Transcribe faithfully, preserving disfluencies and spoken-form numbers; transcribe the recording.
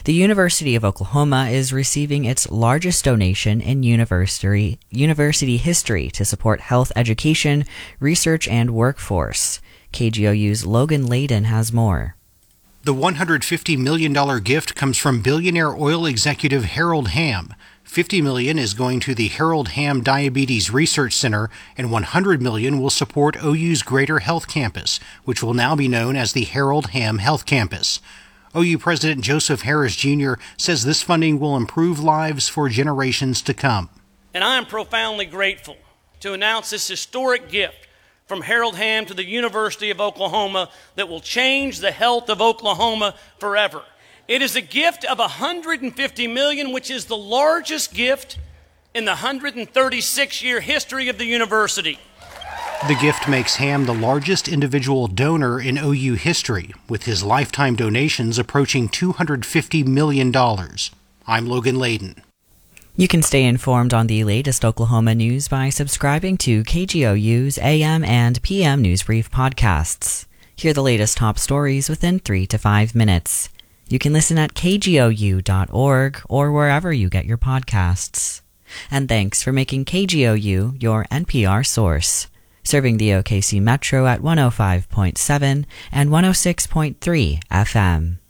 The University of Oklahoma is receiving its largest donation in university, university history to support health education, research, and workforce. K G O U's Logan Layden has more. The one hundred fifty million dollars gift comes from billionaire oil executive Harold Hamm. fifty million dollars is going to the Harold Hamm Diabetes Research Center, and one hundred million dollars will support O U's Greater Health Campus, which will now be known as the Harold Hamm Health Campus. O U President Joseph Harris Junior says this funding will improve lives for generations to come. And I am profoundly grateful to announce this historic gift from Harold Hamm to the University of Oklahoma that will change the health of Oklahoma forever. It is a gift of one hundred fifty million dollars, which is the largest gift in the one hundred thirty-six year history of the university. The gift makes Hamm the largest individual donor in O U history, with his lifetime donations approaching two hundred fifty million dollars. I'm Logan Layden. You can stay informed on the latest Oklahoma news by subscribing to K G O U's A M and P M News Brief podcasts. Hear the latest top stories within three to five minutes. You can listen at K G O U dot org or wherever you get your podcasts. And thanks for making K G O U your N P R source, serving the O K C Metro at one oh five point seven and one oh six point three F M.